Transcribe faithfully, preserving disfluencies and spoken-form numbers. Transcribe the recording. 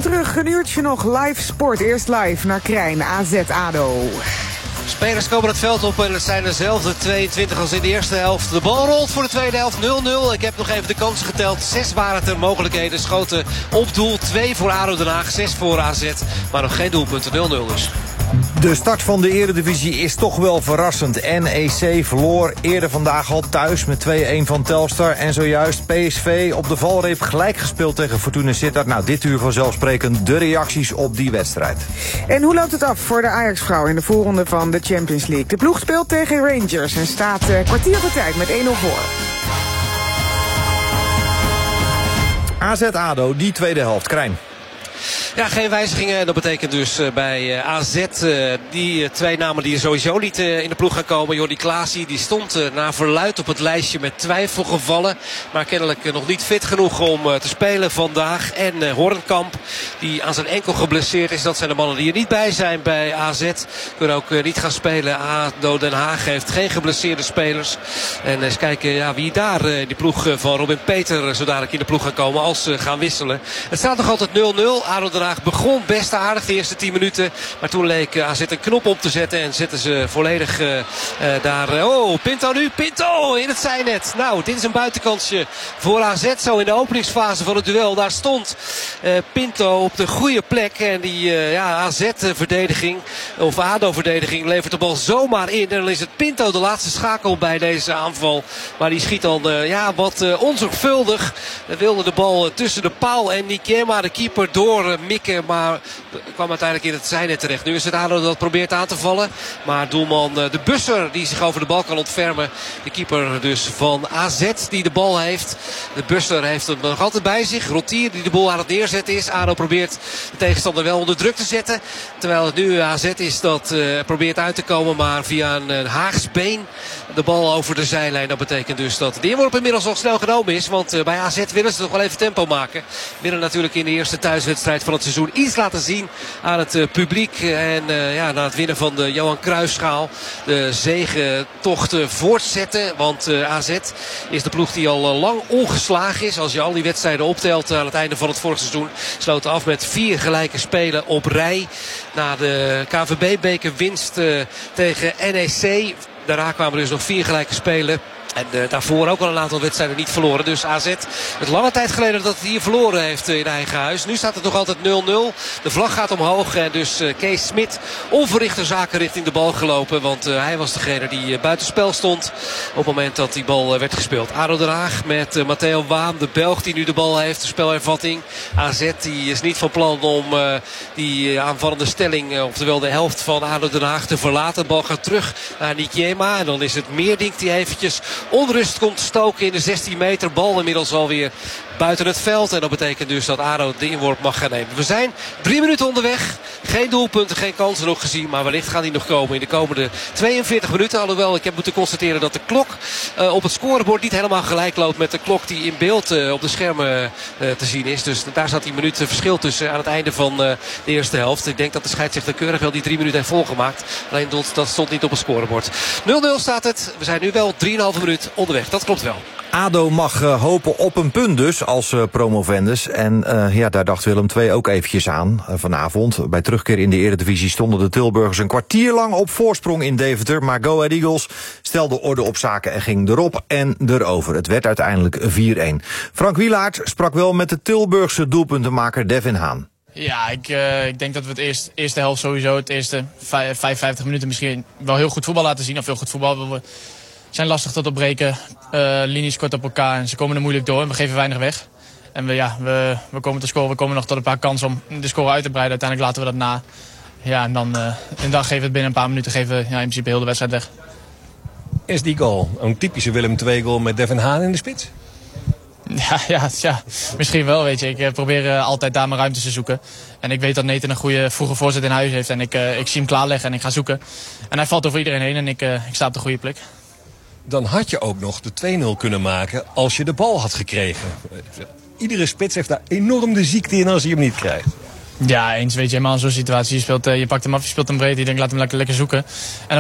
Welkom terug, een uurtje nog live sport. Eerst live naar Krijn, A Z A D O. Spelers komen het veld op en het zijn dezelfde tweeëntwintig als in de eerste helft. De bal rolt voor de tweede helft nul nul. Ik heb nog even de kansen geteld. Zes waren het er mogelijkheden. Schoten op doel. Twee voor ADO Den Haag, zes voor A Z. Maar nog geen doelpunten, nul nul dus. De start van de Eredivisie is toch wel verrassend. N E C verloor eerder vandaag al thuis met twee-een van Telstar. En zojuist P S V op de valreep gelijk gespeeld tegen Fortuna Sittard. Nou, dit uur vanzelfsprekend de reacties op die wedstrijd. En hoe loopt het af voor de Ajax-vrouw in de voorronde van de Champions League? De ploeg speelt tegen Rangers en staat uh, kwartier voor tijd met één nul voor. A Z A D O, die tweede helft. Krijn. Ja, geen wijzigingen. Dat betekent dus uh, bij uh, A Z uh, die uh, twee namen die er sowieso niet uh, in de ploeg gaan komen. Jordi Klaasie, die stond uh, naar verluid op het lijstje met twijfelgevallen. Maar kennelijk uh, nog niet fit genoeg om uh, te spelen vandaag. En uh, Hornkamp, die aan zijn enkel geblesseerd is. Dat zijn de mannen die er niet bij zijn bij A Z. Kunnen ook uh, niet gaan spelen. A D O Den Haag heeft geen geblesseerde spelers. En eens kijken ja, wie daar uh, in die ploeg uh, van Robin Peter uh, zo dadelijk in de ploeg gaan komen als ze uh, gaan wisselen. Het staat nog altijd nul nul. A D O Den Haag begon best aardig de eerste tien minuten. Maar toen leek A Z een knop op te zetten. En zetten ze volledig uh, uh, daar. Uh, oh, Pinto nu. Pinto in het zijnet. Nou, dit is een buitenkansje voor A Z. Zo in de openingsfase van het duel. Daar stond uh, Pinto op de goede plek. En die uh, ja, A Z-verdediging of A D O-verdediging levert de bal zomaar in. En dan is het Pinto de laatste schakel bij deze aanval. Maar die schiet dan uh, ja, wat uh, onzorgvuldig. Hij wilde de bal uh, tussen de paal en Nikema, de keeper, door uh, mikken. Maar kwam uiteindelijk in het zijnet terecht. Nu is het A D O dat probeert aan te vallen. Maar doelman uh, de Busser die zich over de bal kan ontfermen. De keeper dus van A Z die de bal heeft. De Busser heeft hem nog altijd bij zich. Rotier die de bal aan het neerzetten is. A D O probeert de tegenstander wel onder druk te zetten. Terwijl het nu A Z is dat uh, probeert uit te komen. Maar via een uh, Haags been de bal over de zijlijn. Dat betekent dus dat de inworp inmiddels al snel genomen is. Want uh, bij A Z willen ze toch wel even tempo maken. Willen natuurlijk in de eerste thuiswedstrijd van het seizoen iets laten zien aan het uh, publiek. En uh, ja, na het winnen van de Johan Cruijffschaal de zegentocht uh, voortzetten. Want uh, A Z is de ploeg die al uh, lang ongeslagen is. Als je al die wedstrijden optelt uh, aan het einde van het vorig seizoen. Sloten af met vier gelijke spelen op rij. Na de K V B-beker winst uh, tegen N E C. Daarna kwamen dus nog vier gelijke spelen. En uh, daarvoor ook al een aantal wedstrijden niet verloren. Dus A Z, het lange tijd geleden dat het hier verloren heeft uh, in eigen huis. Nu staat het nog altijd nul nul. De vlag gaat omhoog. En dus uh, Kees Smit onverrichte zaken richting de bal gelopen. Want uh, hij was degene die uh, buitenspel stond op het moment dat die bal uh, werd gespeeld. A D O Den Haag met uh, Matteo Waan, de Belg die nu de bal heeft. De spelervatting. A Z die is niet van plan om uh, die uh, aanvallende stelling, uh, oftewel de helft van A D O Den Haag te verlaten. De bal gaat terug naar Nikema. En dan is het Meerdink die eventjes onrust komt stoken in de zestien meter. Bal inmiddels alweer buiten het veld. En dat betekent dus dat A D O de inworp mag gaan nemen. We zijn drie minuten onderweg. Geen doelpunten, geen kansen nog gezien. Maar wellicht gaan die nog komen in de komende tweeënveertig minuten. Alhoewel ik heb moeten constateren dat de klok uh, op het scorebord niet helemaal gelijk loopt met de klok die in beeld uh, op de schermen uh, te zien is. Dus daar staat die minuut verschil tussen aan het einde van uh, de eerste helft. Ik denk dat de scheidsrechter keurig wel die drie minuten heeft volgemaakt. Alleen dat, dat stond niet op het scorebord. nul nul staat het. We zijn nu wel drieënhalve minuut onderweg. Dat klopt wel. A D O mag uh, hopen op een punt dus als uh, promovendus. En uh, ja, daar dacht Willem twee ook eventjes aan uh, vanavond. Bij terugkeer in de Eredivisie stonden de Tilburgers een kwartier lang op voorsprong in Deventer. Maar Go Ahead Eagles stelde orde op zaken en ging erop en erover. Het werd uiteindelijk vier-een. Frank Wielaert sprak wel met de Tilburgse doelpuntenmaker Devin Haan. Ja, ik, uh, ik denk dat we het eerst, eerste helft sowieso, het eerste vijfenvijftig minuten misschien wel heel goed voetbal laten zien. Of heel goed voetbal. We zijn lastig tot opbreken, uh, linies kort op elkaar en ze komen er moeilijk door en we geven weinig weg. En we, ja, we, we komen te scoren, we komen nog tot een paar kansen om de score uit te breiden. Uiteindelijk laten we dat na. Ja, en dan, uh, en dan geven we het binnen een paar minuten geven we, ja, in principe heel de wedstrijd weg. Is die goal een typische Willem twee goal met Devin Haan in de spits? Ja, ja, ja, misschien wel, weet je. Ik probeer uh, altijd daar mijn ruimte te zoeken. En ik weet dat Nathan een goede vroege voorzet in huis heeft. En ik, uh, ik zie hem klaarleggen en ik ga zoeken. En hij valt over iedereen heen en ik, uh, ik sta op de goede plek. Dan had je ook nog de twee nul kunnen maken als je de bal had gekregen. Iedere spits heeft daar enorm de ziekte in als hij hem niet krijgt. Ja, eens weet je helemaal in zo'n situatie. Je, speelt, uh, je pakt hem af, je speelt hem breed. Je denkt laat hem lekker, lekker zoeken. En